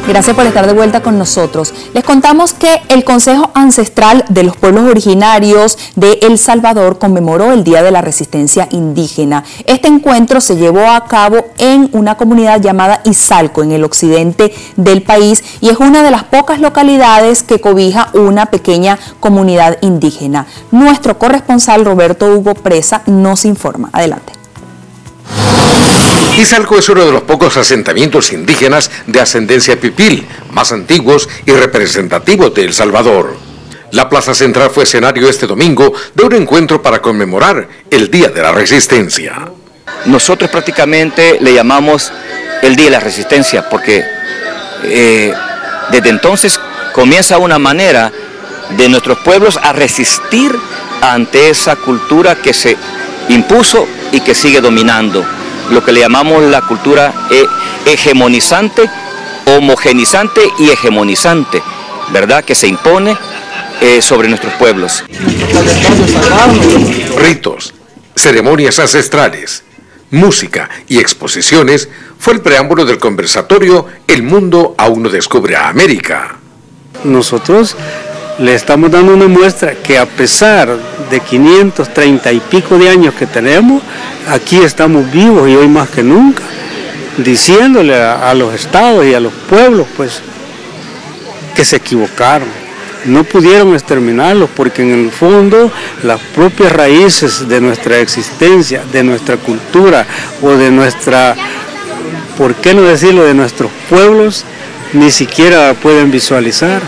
Gracias por estar de vuelta con nosotros. Les contamos que el Consejo Ancestral de los Pueblos Originarios de El Salvador conmemoró el Día de la Resistencia Indígena. Este encuentro se llevó a cabo en una comunidad llamada Izalco, en el occidente del país, y es una de las pocas localidades que cobija una pequeña comunidad indígena. Nuestro corresponsal Roberto Hugo Presa nos informa. Adelante. Izalco es uno de los pocos asentamientos indígenas de ascendencia pipil, más antiguos y representativos de El Salvador. La plaza central fue escenario este domingo de un encuentro para conmemorar el Día de la Resistencia. Nosotros prácticamente le llamamos el Día de la Resistencia porque desde entonces comienza una manera de nuestros pueblos a resistir ante esa cultura que se impuso y que sigue dominando. Lo que le llamamos la cultura hegemonizante, homogenizante y hegemonizante, ¿verdad? Que se impone sobre nuestros pueblos. Ritos, ceremonias ancestrales, música y exposiciones fue el preámbulo del conversatorio El Mundo Aún No Descubre a América. Nosotros le estamos dando una muestra que a pesar de 530 y pico de años que tenemos, aquí estamos vivos y hoy más que nunca, diciéndole a los estados y a los pueblos pues que se equivocaron, no pudieron exterminarlos porque en el fondo las propias raíces de nuestra existencia, de nuestra cultura o de nuestra, ¿por qué no decirlo?, de nuestros pueblos, ni siquiera pueden visualizar.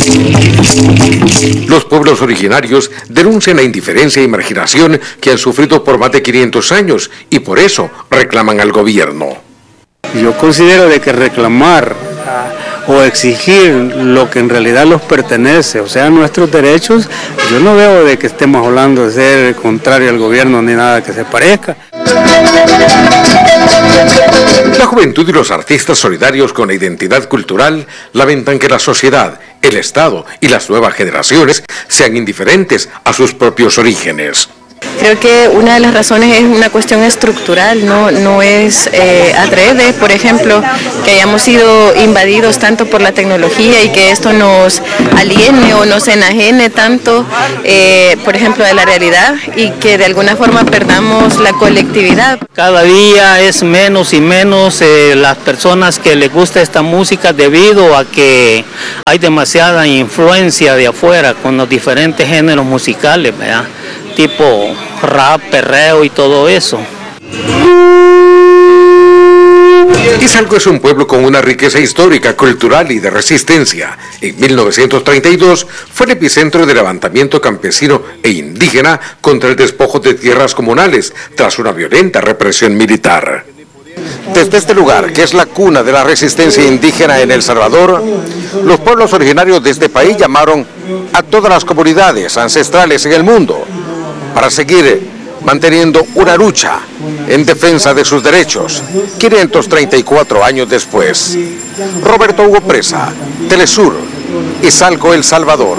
Los pueblos originarios denuncian la indiferencia y marginación que han sufrido por más de 500 años y por eso reclaman al gobierno. Yo considero de que reclamar o exigir lo que en realidad los pertenece, o sea, nuestros derechos, yo no veo de que estemos hablando de ser contrario al gobierno ni nada que se parezca. La juventud y los artistas solidarios con la identidad cultural lamentan que la sociedad, el Estado y las nuevas generaciones sean indiferentes a sus propios orígenes. Creo que una de las razones es una cuestión estructural, no es adrede, por ejemplo, que hayamos sido invadidos tanto por la tecnología y que esto nos aliene o nos enajene tanto, por ejemplo, de la realidad y que de alguna forma perdamos la colectividad. Cada día es menos y menos las personas que les gusta esta música debido a que hay demasiada influencia de afuera con los diferentes géneros musicales, ¿verdad? Tipo rap, perreo y todo eso. Izalco es un pueblo con una riqueza histórica, cultural y de resistencia. En 1932 fue el epicentro del levantamiento campesino e indígena contra el despojo de tierras comunales tras una violenta represión militar. Desde este lugar, que es la cuna de la resistencia indígena en El Salvador, los pueblos originarios de este país llamaron a todas las comunidades ancestrales en el mundo para seguir manteniendo una lucha en defensa de sus derechos, 534 años después. Roberto Hugo Presa, Telesur, Izalco, El Salvador.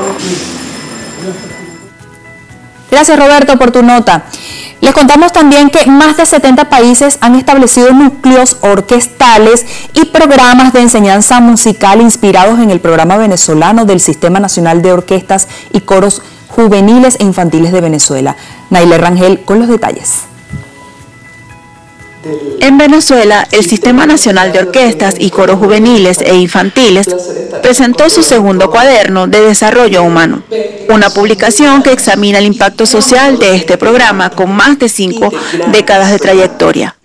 Gracias, Roberto, por tu nota. Les contamos también que más de 70 países han establecido núcleos orquestales y programas de enseñanza musical inspirados en el programa venezolano del Sistema Nacional de Orquestas y Coros Juveniles e Infantiles de Venezuela. Nayler Rangel con los detalles. En Venezuela, el Sistema Nacional de Orquestas y Coros Juveniles e Infantiles presentó su segundo cuaderno de desarrollo humano, una publicación que examina el impacto social de este programa con más de 5 décadas de trayectoria.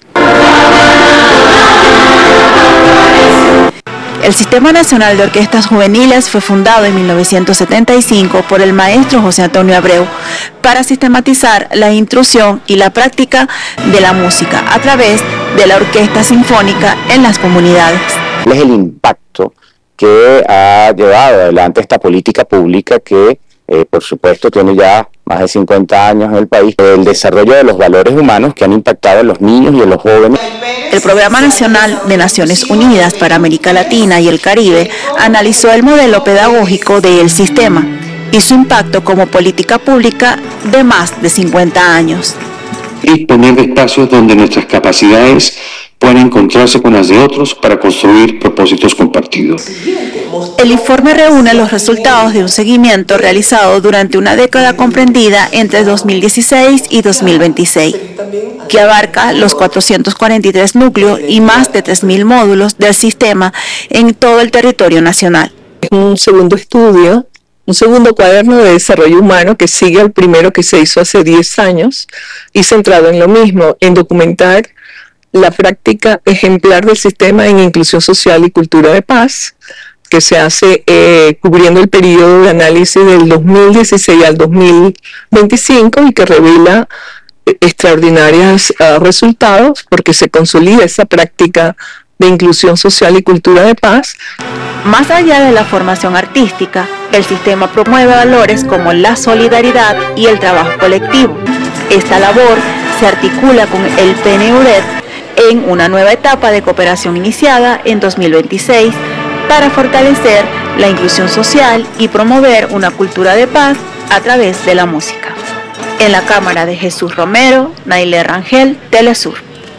El Sistema Nacional de Orquestas Juveniles fue fundado en 1975 por el maestro José Antonio Abreu para sistematizar la instrucción y la práctica de la música a través de la orquesta sinfónica en las comunidades. Es el impacto que ha llevado adelante esta política pública que, por supuesto, tiene ya más de 50 años en el país, el desarrollo de los valores humanos que han impactado en los niños y en los jóvenes. El Programa Nacional de Naciones Unidas para América Latina y el Caribe analizó el modelo pedagógico del sistema y su impacto como política pública de más de 50 años. Disponer de espacios donde nuestras capacidades puedan encontrarse con las de otros para construir propósitos compartidos. El informe reúne los resultados de un seguimiento realizado durante una década comprendida entre 2016 y 2026, que abarca los 443 núcleos y más de 3.000 módulos del sistema en todo el territorio nacional. Un segundo estudio, un segundo cuaderno de desarrollo humano que sigue al primero que se hizo hace 10 años y centrado en lo mismo, en documentar la práctica ejemplar del sistema en inclusión social y cultura de paz, que se hace cubriendo el periodo de análisis del 2016 al 2025 y que revela extraordinarios resultados porque se consolida esa práctica de inclusión social y cultura de paz. Más allá de la formación artística, el sistema promueve valores como la solidaridad y el trabajo colectivo. Esta labor se articula con el PNUDET en una nueva etapa de cooperación iniciada en 2026 para fortalecer la inclusión social y promover una cultura de paz a través de la música. En la cámara de Jesús Romero, Nailet Rangel, Telesur.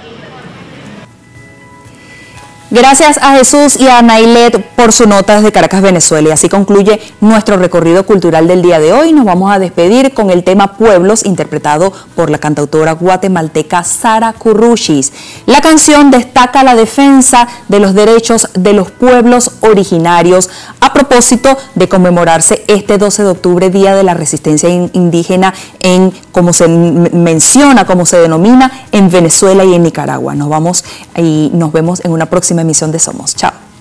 Gracias a Jesús y a Nailet por su nota desde Caracas, Venezuela. Y así concluye nuestro recorrido cultural del día de hoy. Nos vamos a despedir con el tema Pueblos, interpretado por la cantautora guatemalteca Sara Curruchis. La canción destaca la defensa de los derechos de los pueblos originarios a propósito de conmemorarse este 12 de octubre, Día de la Resistencia Indígena, en como se menciona, como se denomina en Venezuela y en Nicaragua. Nos vamos y nos vemos en una próxima emisión de Somos. Chao.